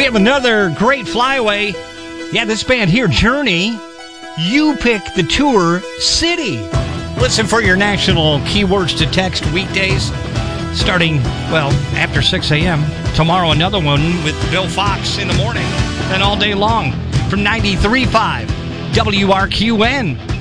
We have another great flyaway. Yeah, this band here, Journey. You pick the tour city. Listen for your national keywords to text weekdays starting, after 6 a.m. Tomorrow, another one with Bill Fox in the morning and all day long from 93.5 WRQN.